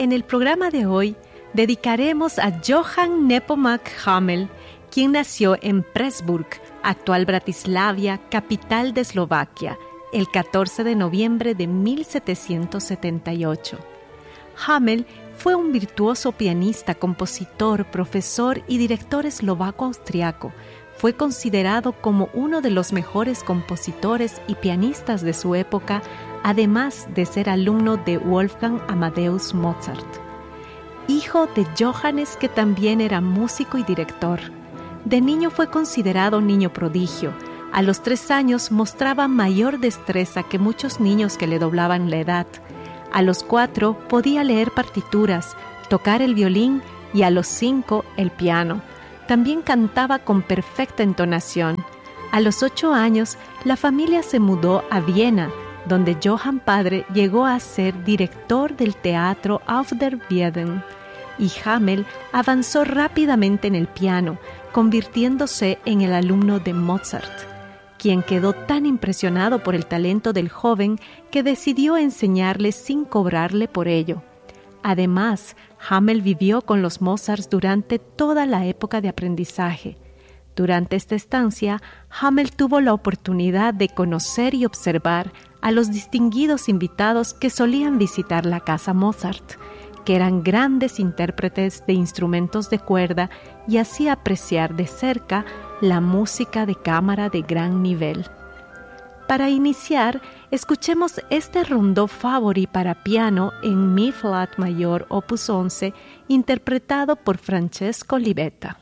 En el programa de hoy dedicaremos a Johann Nepomuk Hummel, quien nació en Pressburg, actual Bratislavia, capital de Eslovaquia, el 14 de noviembre de 1778. Hummel fue un virtuoso pianista, compositor, profesor y director eslovaco-austriaco. Fue considerado como uno de los mejores compositores y pianistas de su época, además de ser alumno de Wolfgang Amadeus Mozart. Hijo de Johannes, que también era músico y director. De niño fue considerado niño prodigio. A los 3 años mostraba mayor destreza que muchos niños que le doblaban la edad. A los 4 podía leer partituras, tocar el violín y a los 5 el piano. También cantaba con perfecta entonación. A los 8 años, la familia se mudó a Viena, donde Johann padre llegó a ser director del teatro Auf der Wieden, y Hummel avanzó rápidamente en el piano, convirtiéndose en el alumno de Mozart, quien quedó tan impresionado por el talento del joven que decidió enseñarle sin cobrarle por ello. Además, Hummel vivió con los Mozart durante toda la época de aprendizaje. Durante esta estancia, Hummel tuvo la oportunidad de conocer y observar a los distinguidos invitados que solían visitar la casa Mozart, que eran grandes intérpretes de instrumentos de cuerda, y así apreciar de cerca la música de cámara de gran nivel. Para iniciar, escuchemos este rondó favori para piano en Mi flat mayor opus 11, interpretado por Francesco Libetta.